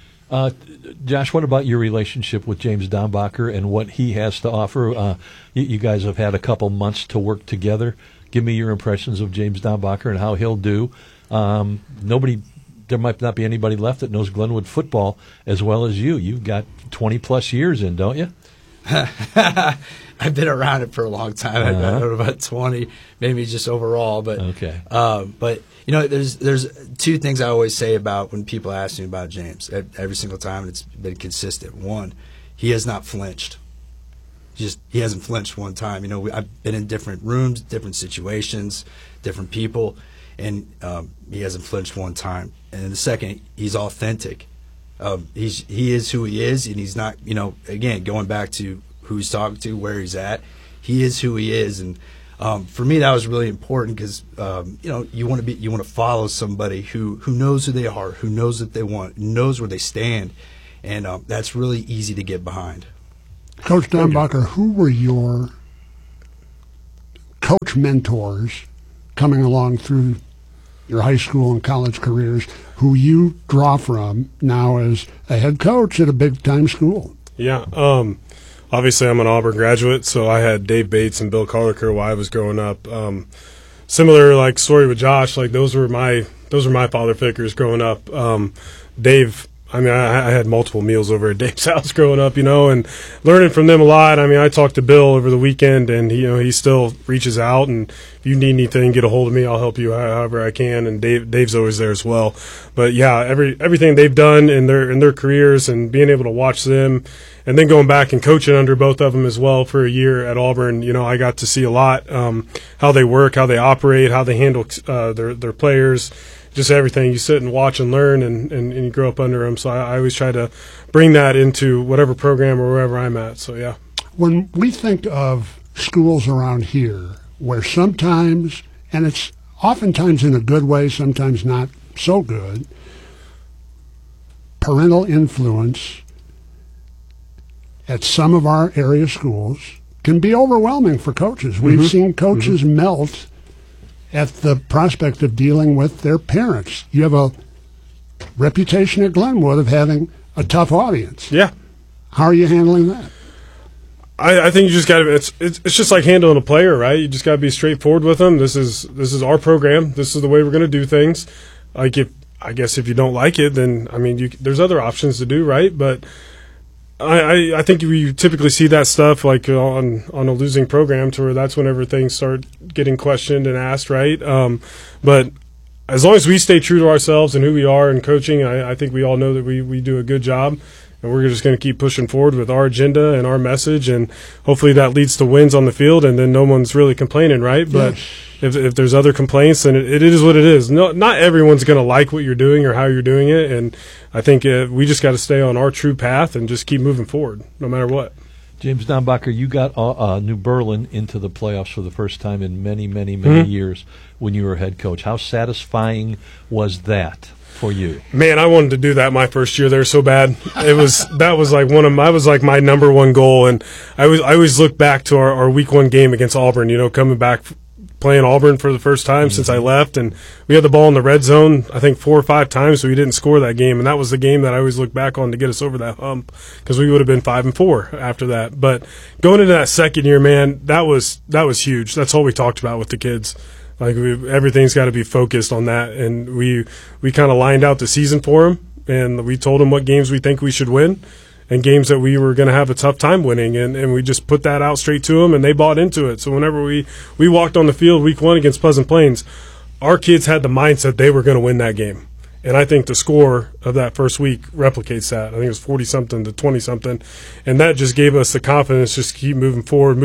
S2: Josh, what about your relationship with James Dombacher and what he has to offer? You guys have had a couple months to work together. Give me your impressions of James Dombacher and how he'll do. There might not be anybody left that knows Glenwood football as well as you. You've got 20-plus years in, don't you?
S12: I've been around it for a long time. I don't know about 20, maybe just overall. But
S2: okay.
S12: But there's two things I always say about when people ask me about James every single time, and it's been consistent. One,
S21: he has not flinched. He hasn't flinched one time. You know, I've been in different rooms, different situations, different people, and he hasn't flinched one time. And the second, he's authentic. He is who he is, and he's not, you know, again, going back to who he's talking to, where he's at, he is who he is. And for me, that was really important because, you know, you want to follow somebody who knows who they are, who knows what they want, knows where they stand, and that's really easy to get behind.
S3: Coach Dombacher, who were your coach mentors coming along through your high school and college careers who you draw from now as a head coach at a big-time school?
S20: Yeah, obviously I'm an Auburn graduate, so I had Dave Bates and Bill Carliker while I was growing up. Similar like story with Josh, like those were my father figures growing up. Dave, I mean, I had multiple meals over at Dave's house growing up, you know, and learning from them a lot. I mean, I talked to Bill over the weekend, and he still reaches out, and if you need anything, get a hold of me. I'll help you however I can. And Dave's always there as well. But yeah, everything they've done in their careers, and being able to watch them, and then going back and coaching under both of them as well for a year at Auburn, you know, I got to see a lot, how they work, how they operate, how they handle their players. Just everything. You sit and watch and learn, and you grow up under them. So I always try to bring that into whatever program or wherever I'm at. So, yeah.
S3: When we think of schools around here where sometimes, and it's oftentimes in a good way, sometimes not so good, parental influence at some of our area schools can be overwhelming for coaches. We've seen coaches melt at the prospect of dealing with their parents. You have a reputation at Glenwood of having a tough audience.
S20: Yeah.
S3: How are you handling that?
S20: I think you just got to. It's just like handling a player, right? You just got to be straightforward with them. This is our program. This is the way we're going to do things. Like I guess if you don't like it, then I mean, there's other options to do, right? But I think we typically see that stuff like on a losing program, to where that's whenever things start getting questioned and asked, right? But as long as we stay true to ourselves and who we are in coaching, I think we all know that we do a good job, and we're just going to keep pushing forward with our agenda and our message, and hopefully that leads to wins on the field, and then no one's really complaining, right? But if there's other complaints, then it is what it is. No, not everyone's going to like what you're doing or how you're doing it, and I think we just got to stay on our true path and just keep moving forward, no matter what.
S2: James Dombacher, you got New Berlin into the playoffs for the first time in many years when you were head coach. How satisfying was that for you?
S20: Man, I wanted to do that my first year there so bad. That was like my number one goal, and I always look back to our week 1 game against Auburn. You know, coming back, playing Auburn for the first time since I left, and we had the ball in the red zone I think 4 or 5 times, so we didn't score that game, and that was the game that I always look back on to get us over that hump, because we would have been 5-4 after that. But going into that second year, man, that was huge. That's all we talked about with the kids. Like everything's got to be focused on that, and we kind of lined out the season for them, and we told them what games we think we should win, and games that we were going to have a tough time winning, and we just put that out straight to them, and they bought into it. So whenever we walked on the field week 1 against Pleasant Plains, our kids had the mindset they were going to win that game. And I think the score of that first week replicates that. I think it was 40-something to 20-something. And that just gave us the confidence just to keep moving forward.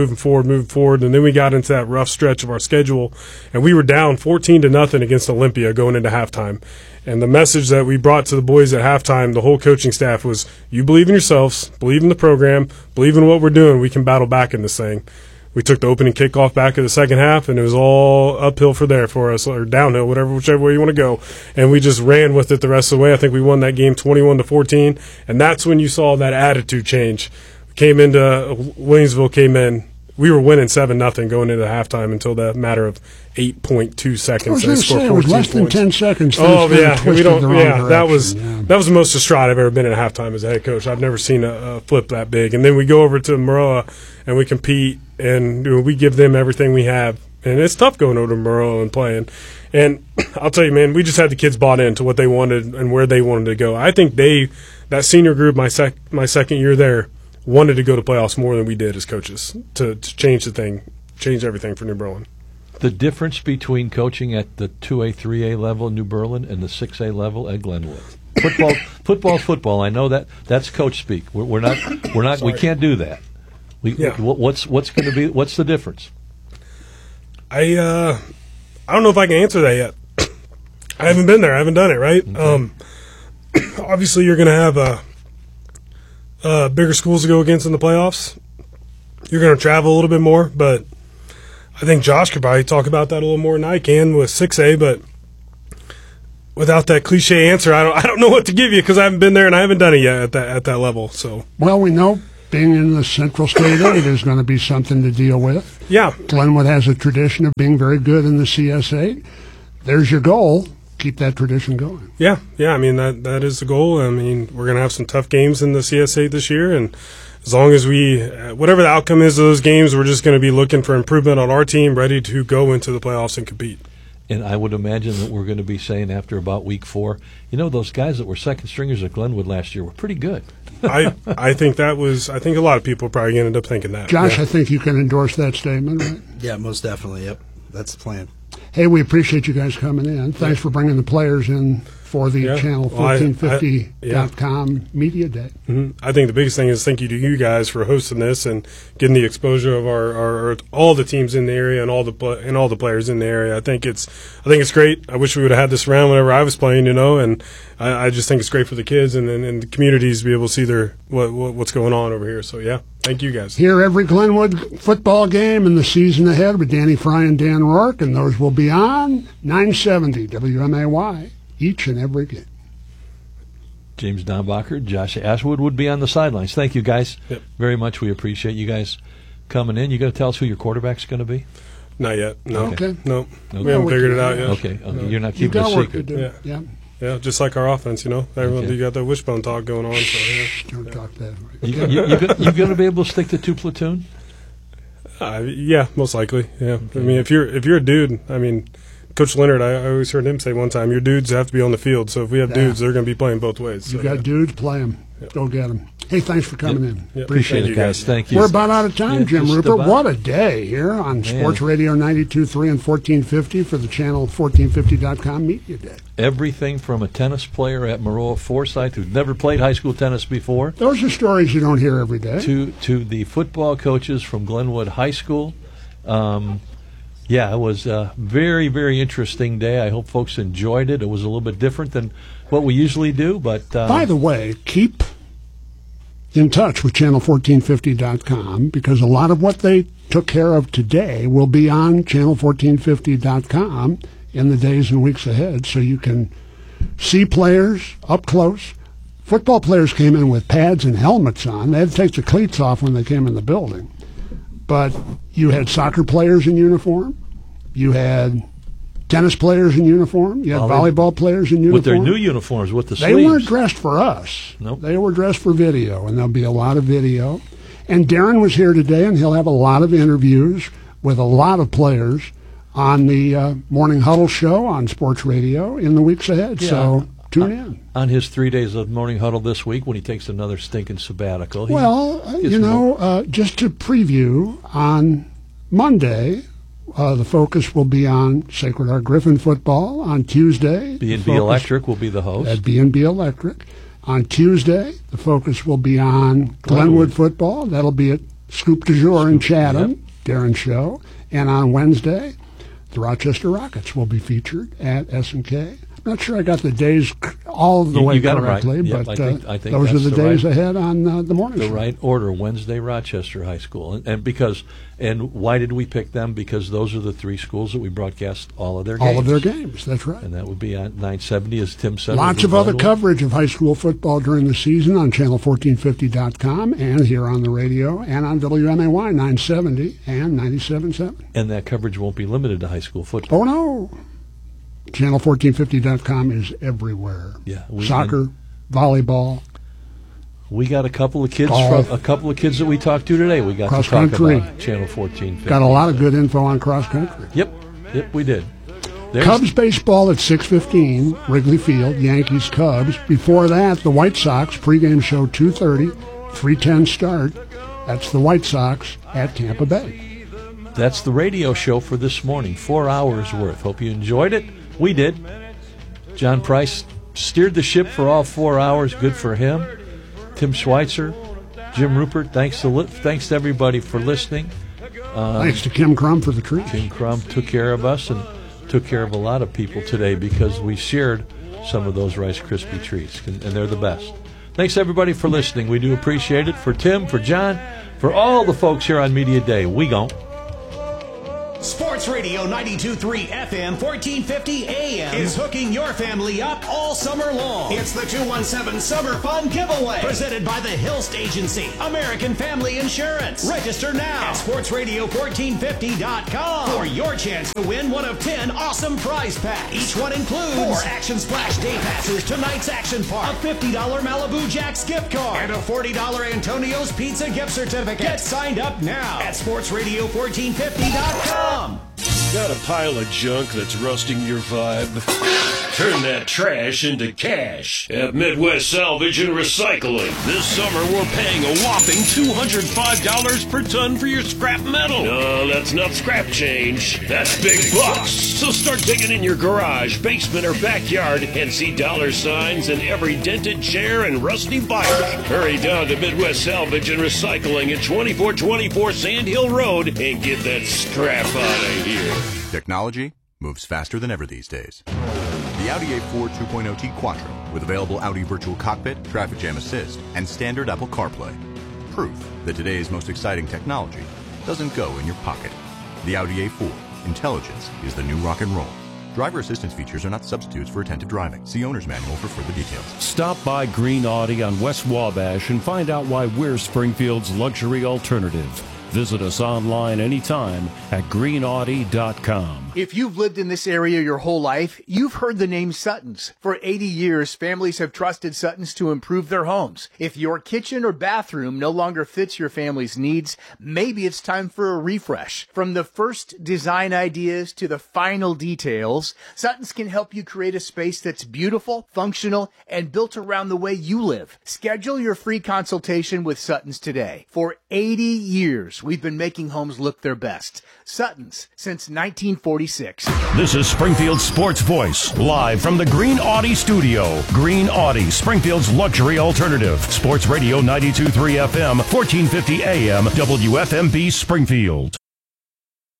S20: And then we got into that rough stretch of our schedule, and we were down 14-0 against Olympia going into halftime. And the message that we brought to the boys at halftime, the whole coaching staff, was, you believe in yourselves, believe in the program, believe in what we're doing, we can battle back in this thing. We took the opening kickoff back of the second half, and it was all uphill for us, or downhill, whichever way you want to go. And we just ran with it the rest of the way. I think we won that game 21-14, and that's when you saw that attitude change. Williamsville we were winning 7-0 going into halftime until the matter of 8.2 seconds.
S3: I was going to say, it was less than 10 seconds.
S20: That was the most distraught I've ever been in a halftime as a head coach. I've never seen a flip that big. And then we go over to Maroa and we compete, and we give them everything we have. And it's tough going over to Maroa and playing. And I'll tell you, man, we just had the kids bought into what they wanted and where they wanted to go. I think that senior group, my second year there, wanted to go to playoffs more than we did as coaches to change everything for New Berlin.
S2: The difference between coaching at the 2A, 3A level in New Berlin and the 6A level at Glenwood? Football's football. I know that. That's coach speak. We're not. We can't do that. What's going to be? What's the difference?
S20: I don't know if I can answer that yet. I haven't been there. I haven't done it. Right. Okay. Obviously, you're going to have bigger schools to go against in the playoffs. You're going to travel a little bit more, but I think Josh could probably talk about that a little more than I can with 6A. But without that cliche answer, I don't know what to give you because I haven't been there and I haven't done it yet at that level. So
S3: well, we know being in the Central State 8 is going to be something to deal with.
S20: Yeah,
S3: Glenwood has a tradition of being very good in the CS8. There's your goal. Keep that tradition going.
S20: Yeah. I mean that is the goal. I mean we're going to have some tough games in the CS8 this year, and as long as whatever the outcome is of those games, we're just going to be looking for improvement on our team, ready to go into the playoffs and compete.
S2: And I would imagine that we're going to be saying after about week 4, those guys that were second stringers at Glenwood last year were pretty good.
S20: I think a lot of people probably end up thinking that.
S3: Josh, yeah. I think you can endorse that statement, right?
S21: Yeah, most definitely. Yep, that's the plan.
S3: Hey, we appreciate you guys coming in. Thanks for bringing the players in for the channel 1450.com Media Day.
S20: Mm-hmm. I think the biggest thing is thank you to you guys for hosting this and getting the exposure of our all the teams in the area and all the players in the area. I think it's great. I wish we would have had this around whenever I was playing, and I just think it's great for the kids and the communities to be able to see what's going on over here. So yeah, thank you guys.
S3: Hear every Glenwood football game in the season ahead with Danny Fry and Dan Rourke, and those will be on 970 WMAY. Each and every game.
S2: James Dombacher, Josh Ashwood would be on the sidelines. Thank you, guys, very much. We appreciate you guys coming in. You got to tell us who your quarterback's going to be?
S20: Not yet. No.
S3: Okay.
S20: No. We haven't figured it out yet.
S2: Okay. You're not keeping it a secret.
S20: Yeah, just like our offense, Everyone, you got that wishbone talk going on. So, yeah.
S3: Don't talk that way.
S2: You going to be able to stick to 2 platoon?
S20: Yeah, most likely. Yeah. Okay. I mean, if you're a dude, Coach Leonard, I always heard him say one time, your dudes have to be on the field. So if we have dudes, they're going to be playing both ways. So,
S3: you got dudes, play them. Yep. Go get them. Hey, thanks for coming in.
S2: Yep. Appreciate it, guys. Thank you.
S3: We're about out of time, Jim Rupert. What a day here on Sports Radio 92.3 and 1450 for the channel 1450.com Media Day.
S2: Everything from a tennis player at Maroa Forsyth who's never played high school tennis before.
S3: Those are stories you don't hear every day.
S2: To the football coaches from Glenwood High School. Yeah, it was a very, very interesting day. I hope folks enjoyed it. It was a little bit different than what we usually do. But
S3: by the way, keep in touch with channel1450.com because a lot of what they took care of today will be on channel1450.com in the days and weeks ahead, so you can see players up close. Football players came in with pads and helmets on. They had to take the cleats off when they came in the building. But you had soccer players in uniform. You had tennis players in uniform. You had volleyball players in uniform.
S2: With their new uniforms, with the sleeves.
S3: They weren't dressed for us.
S2: Nope.
S3: They were dressed for video, and there'll be a lot of video. And Darren was here today, and he'll have a lot of interviews with a lot of players on the Morning Huddle show on Sports Radio in the weeks ahead. Yeah. So tune in.
S2: On his 3 days of Morning Huddle this week when he takes another stinking sabbatical.
S3: Just to preview, on Monday, the focus will be on Sacred Heart Griffin football. On Tuesday,
S2: B&B Electric will be the host.
S3: At B&B Electric. On Tuesday, the focus will be on Glenwood football. That'll be at Scoop du Jour in Chatham, Darren's show. And on Wednesday, the Rochester Rockets will be featured at S&K. I'm not sure I got the days all the way correctly,
S2: right.
S3: But
S2: I think
S3: those are the days ahead on the morning show.
S2: The right order, Wednesday, Rochester High School. And why did we pick them? Because those are the 3 schools that we broadcast all of their games.
S3: All of their games, that's right.
S2: And that would be on 970, as Tim said.
S3: Lots of other coverage of high school football during the season on channel1450.com and here on the radio and on WMAY 970 and 97.7.
S2: And that coverage won't be limited to high school football.
S3: Oh, no. Channel1450.com is everywhere.
S2: Yeah,
S3: soccer, volleyball.
S2: We got a couple of kids that we talked to today. We got
S3: cross
S2: to talk
S3: country.
S2: About Channel 1450.
S3: Got a lot of good info on cross country.
S2: Yep, we did.
S3: Cubs baseball at 6:15, Wrigley Field. Yankees Cubs. Before that, the White Sox pregame show 2:30, 3:10 start. That's the White Sox at Tampa Bay.
S2: That's the radio show for this morning. 4 hours worth. Hope you enjoyed it. We did. John Price, steered the ship for all 4 hours. Good for him. Tim Schweitzer, Jim Rupert, thanks to everybody for listening.
S3: Thanks to Kim Crum for the treats.
S2: Kim Crum took care of us and took care of a lot of people today because we shared some of those Rice Krispie treats, and they're the best. Thanks, everybody, for listening. We do appreciate it. For Tim, for John, for all the folks here on Media Day, we gone.
S4: Sports Radio 92.3 FM, 1450 AM is hooking your family up all summer long. It's the 217 Summer Fun Giveaway, presented by the Hilst Agency, American Family Insurance. Register now at sportsradio1450.com for your chance to win one of 10 awesome prize packs. Each one includes 4 Action Splash day passes to Night's Action Park, a $50 Malibu Jack's gift card, and a $40 Antonio's Pizza gift certificate. Get signed up now at sportsradio1450.com.
S5: Got a pile of junk that's rusting your vibe? Turn that trash into cash at Midwest Salvage and Recycling. This summer, we're paying a whopping $205 per ton for your scrap metal. No, that's not scrap change. That's big bucks. So start digging in your garage, basement, or backyard and see dollar signs in every dented chair and rusty bike. Hurry down to Midwest Salvage and Recycling at 2424 Sand Hill Road and get that scrap out of here.
S1: Technology moves faster than ever these days. The Audi A4 2.0T Quattro with available Audi Virtual Cockpit, Traffic Jam Assist, and standard Apple CarPlay. Proof that today's most exciting technology doesn't go in your pocket. The Audi A4. Intelligence is the new rock and roll. Driver assistance features are not substitutes for attentive driving. See owner's manual for further details.
S9: Stop by Green Audi on West Wabash and find out why we're Springfield's luxury alternative. Visit us online anytime at greenaudi.com.
S22: If you've lived in this area your whole life, you've heard the name Sutton's. For 80 years, families have trusted Sutton's to improve their homes. If your kitchen or bathroom no longer fits your family's needs, maybe it's time for a refresh. From the first design ideas to the final details, Sutton's can help you create a space that's beautiful, functional, and built around the way you live. Schedule your free consultation with Sutton's today. For 80 years, we've been making homes look their best. Sutton's, since 1946.
S9: This is Springfield's Sports Voice, live from the Green Audi studio. Green Audi, Springfield's luxury alternative. Sports Radio 92.3 FM, 1450 AM, WFMB Springfield.